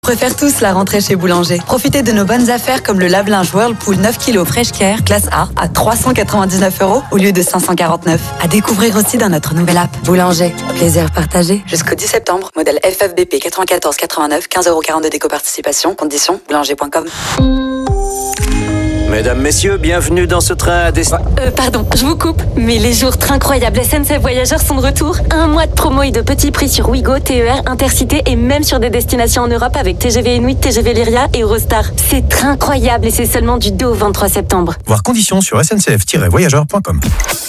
Préfère tous la rentrée chez Boulanger. Profitez de nos bonnes affaires comme le lave-linge Whirlpool 9 kg Fresh Care classe A à 399 € au lieu de 549. À découvrir aussi dans notre nouvelle app. Boulanger, plaisir partagé. Jusqu'au 10 septembre, modèle FFBP 9489, 15,42 € d'éco-participation. Conditions, boulanger.com. Mesdames, messieurs, bienvenue dans ce train à destination. Pardon, je vous coupe, mais les jours incroyables SNCF Voyageurs sont de retour. Un mois de promo et de petits prix sur Ouigo, TER, Intercité et même sur des destinations en Europe avec TGV Inuit, TGV Lyria et Eurostar. C'est incroyable et c'est seulement du 2 au 23 septembre. Voir conditions sur sncf-voyageurs.com.